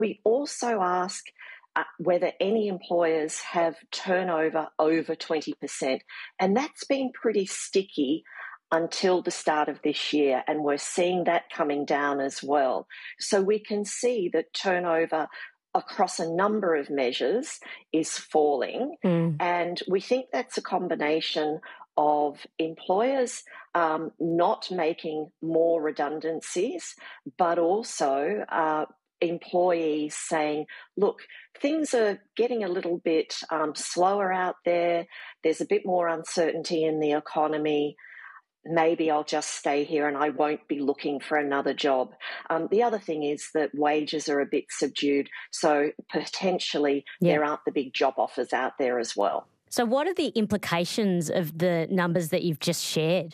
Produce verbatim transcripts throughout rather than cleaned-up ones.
We also ask uh, whether any employers have turnover over twenty percent, and that's been pretty sticky until the start of this year, and we're seeing that coming down as well. So we can see that turnover across a number of measures is falling, mm. and we think that's a combination of employers um, not making more redundancies, but also uh, employees saying, look, things are getting a little bit um, slower out there, there's a bit more uncertainty in the economy, maybe I'll just stay here and I won't be looking for another job. Um, the other thing is that wages are a bit subdued, so potentially yeah. there aren't the big job offers out there as well. So what are the implications of the numbers that you've just shared?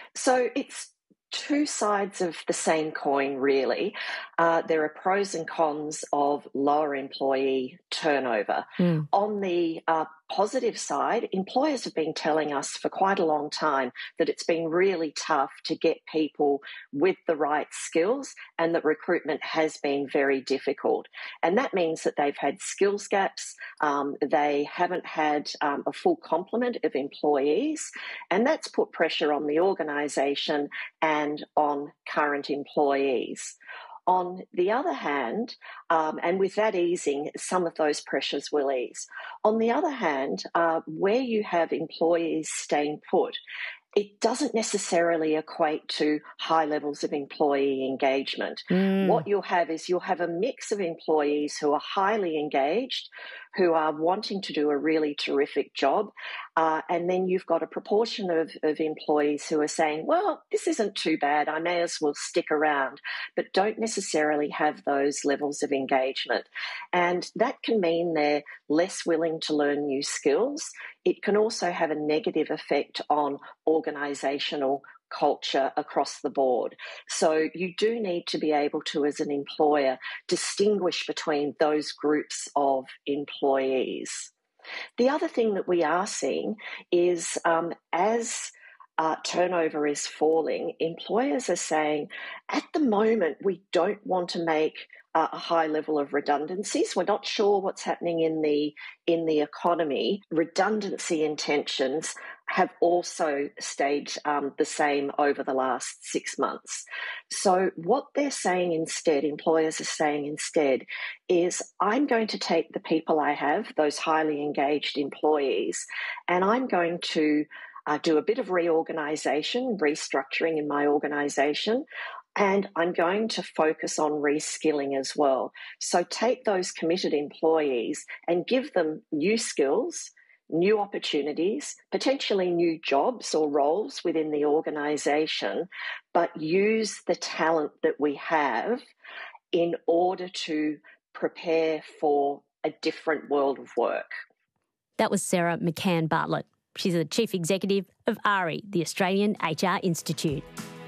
So it's two sides of the same coin, really. Uh, there are pros and cons of lower employee turnover. Mm. On the uh, positive side, employers have been telling us for quite a long time that it's been really tough to get people with the right skills and that recruitment has been very difficult. And that means that they've had skills gaps, um, they haven't had um, a full complement of employees, and that's put pressure on the organisation and on current employees. On the other hand, um, and with that easing, some of those pressures will ease. On the other hand, uh, where you have employees staying put, it doesn't necessarily equate to high levels of employee engagement. Mm. What you'll have is you'll have a mix of employees who are highly engaged, who are wanting to do a really terrific job, uh, and then you've got a proportion of, of employees who are saying, well, this isn't too bad, I may as well stick around, but don't necessarily have those levels of engagement. And that can mean they're less willing to learn new skills. It can also have a negative effect on organisational culture across the board. So you do need to be able to, as an employer, distinguish between those groups of employees. The other thing that we are seeing is um, as uh, turnover is falling, employers are saying, at the moment, we don't want to make uh, a high level of redundancies. We're not sure what's happening in the in the economy. Redundancy intentions have also stayed um, the same over the last six months. So what they're saying instead, employers are saying instead, is I'm going to take the people I have, those highly engaged employees, and I'm going to uh, do a bit of reorganisation, restructuring in my organisation, and I'm going to focus on reskilling as well. So take those committed employees and give them new skills, new opportunities, potentially new jobs or roles within the organisation, but use the talent that we have in order to prepare for a different world of work. That was Sarah McCann Bartlett. She's the Chief Executive of A R I, the Australian H R Institute.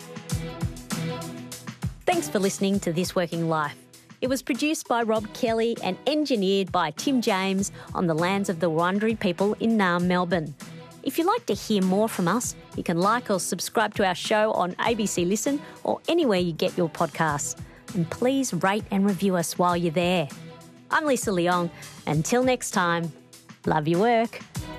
Thanks for listening to This Working Life. It was produced by Rob Kelly and engineered by Tim James on the lands of the Wurundjeri people in Naarm, Melbourne. If you'd like to hear more from us, you can like or subscribe to our show on A B C Listen or anywhere you get your podcasts. And please rate and review us while you're there. I'm Lisa Leong. Until next time, love your work.